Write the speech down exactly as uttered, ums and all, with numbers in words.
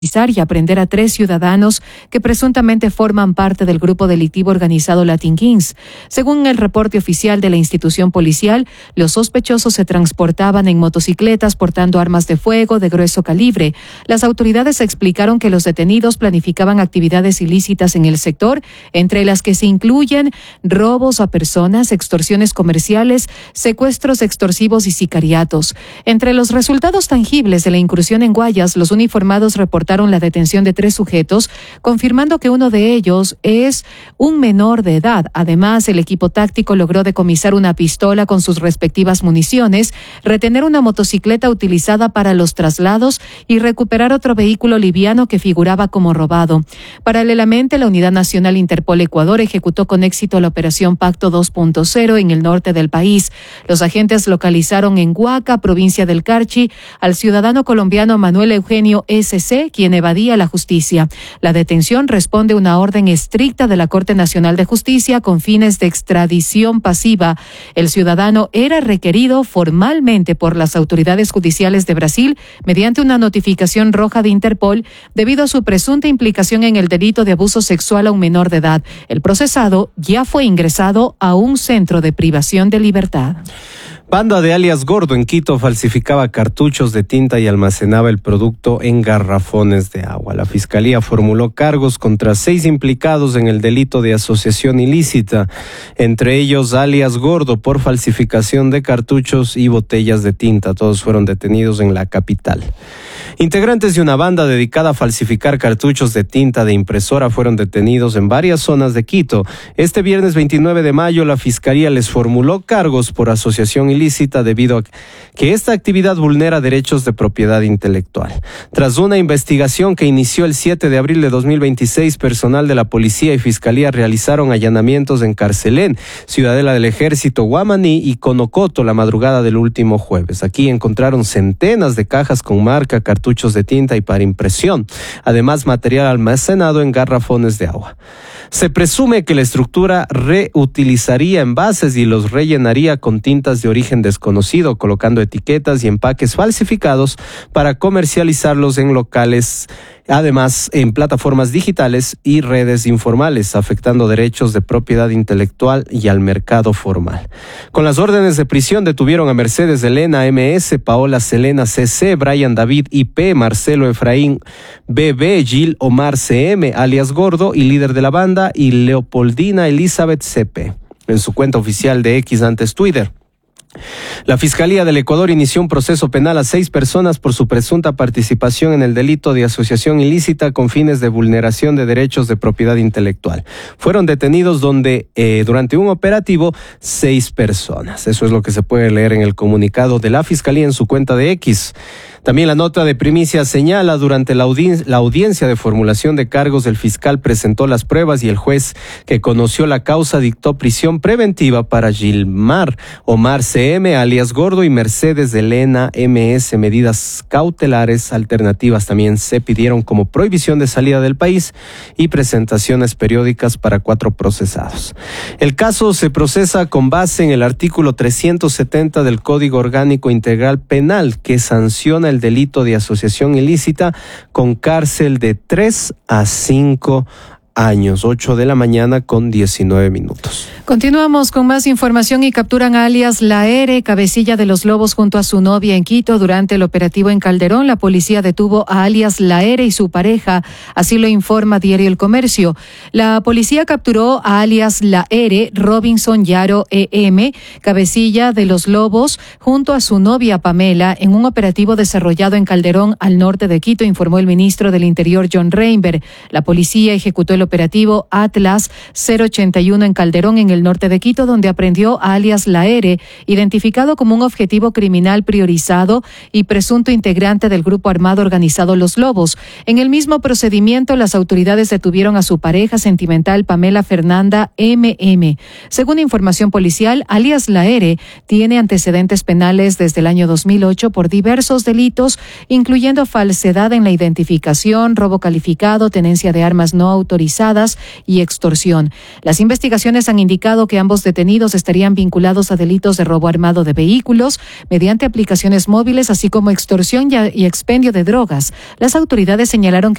y aprender a tres ciudadanos que presuntamente forman parte del grupo delictivo organizado Latin Kings. Según el reporte oficial de la institución policial, los sospechosos se transportaban en motocicletas portando armas de fuego de grueso calibre. Las autoridades explicaron que los detenidos planificaban actividades ilícitas en el sector, entre las que se incluyen robos a personas, extorsiones comerciales, secuestros extorsivos y sicariatos. Entre los resultados tangibles de la incursión en Guayas, los uniformados reportaron la detención de tres sujetos, confirmando que uno de ellos es un menor de edad. Además, el equipo táctico logró decomisar una pistola con sus respectivas municiones, retener una motocicleta utilizada para los traslados y recuperar otro vehículo liviano que figuraba como robado. Paralelamente, la Unidad Nacional Interpol Ecuador ejecutó con éxito la operación Pacto dos punto cero en el norte del país. Los agentes localizaron en Huaca, provincia del Carchi, al ciudadano colombiano Manuel Eugenio S C, quien evadía la justicia. La detención responde a una orden estricta de la Corte Nacional de Justicia con fines de extradición pasiva. El ciudadano era requerido formalmente por las autoridades judiciales de Brasil mediante una notificación roja de Interpol debido a su presunta implicación en el delito de abuso sexual a un menor de edad. El procesado ya fue ingresado a un centro de privación de libertad. Banda de alias Gordo en Quito falsificaba cartuchos de tinta y almacenaba el producto en garrafones de agua. La Fiscalía formuló cargos contra seis implicados en el delito de asociación ilícita, entre ellos alias Gordo por falsificación de cartuchos y botellas de tinta. Todos fueron detenidos en la capital. Integrantes de una banda dedicada a falsificar cartuchos de tinta de impresora fueron detenidos en varias zonas de Quito. Este viernes veintinueve de mayo la Fiscalía les formuló cargos por asociación ilícita debido a que esta actividad vulnera derechos de propiedad intelectual. Tras una investigación que inició el siete de abril de dos mil veintiséis, personal de la Policía y Fiscalía realizaron allanamientos en Carcelén, Ciudadela del Ejército, Guamaní y Conocoto la madrugada del último jueves. Aquí encontraron centenas de cajas con marca, cartuchos de tinta y para impresión, además material almacenado en garrafones de agua. Se presume que la estructura reutilizaría envases y los rellenaría con tintas de origen desconocido, colocando etiquetas y empaques falsificados para comercializarlos en locales, además en plataformas digitales y redes informales, afectando derechos de propiedad intelectual y al mercado formal. Con las órdenes de prisión detuvieron a Mercedes Elena M S, Paola Selena C C, Brian David I P, Marcelo Efraín B B, Gil Omar C M, alias Gordo y líder de la banda, y Leopoldina Elizabeth C P. En su cuenta oficial de X, antes Twitter, la Fiscalía del Ecuador inició un proceso penal a seis personas por su presunta participación en el delito de asociación ilícita con fines de vulneración de derechos de propiedad intelectual. Fueron detenidos donde eh, durante un operativo seis personas. Eso es lo que se puede leer en el comunicado de la Fiscalía en su cuenta de X. También la nota de primicia señala, durante la, audien- la audiencia de formulación de cargos, el fiscal presentó las pruebas y el juez que conoció la causa dictó prisión preventiva para Gilmar Omar C M, alias Gordo, y Mercedes Elena M S. Medidas cautelares alternativas también se pidieron como prohibición de salida del país y presentaciones periódicas para cuatro procesados. El caso se procesa con base en el artículo trescientos setenta del Código Orgánico Integral Penal, que sanciona el delito de asociación ilícita con cárcel de tres a cinco años. ocho de la mañana con diecinueve minutos. Continuamos con más información y capturan a alias Laere, cabecilla de los Lobos, junto a su novia en Quito. Durante el operativo en Calderón, la policía detuvo a alias Laere y su pareja, así lo informa Diario El Comercio. La policía capturó a alias Laere, Robinson Yaro E M, cabecilla de los Lobos, junto a su novia Pamela, en un operativo desarrollado en Calderón, al norte de Quito, informó el ministro del Interior, John Reinberg. La policía ejecutó el operativo Atlas cero ochenta y uno en Calderón, en el norte de Quito, donde aprendió a alias Laere, identificado como un objetivo criminal priorizado y presunto integrante del grupo armado organizado Los Lobos. En el mismo procedimiento, las autoridades detuvieron a su pareja sentimental Pamela Fernanda M M. Según información policial, alias Laere tiene antecedentes penales desde el año dos mil ocho por diversos delitos, incluyendo falsedad en la identificación, robo calificado, tenencia de armas no autorizadas organizadas y extorsión. Las investigaciones han indicado que ambos detenidos estarían vinculados a delitos de robo armado de vehículos mediante aplicaciones móviles, así como extorsión y expendio de drogas. Las autoridades señalaron que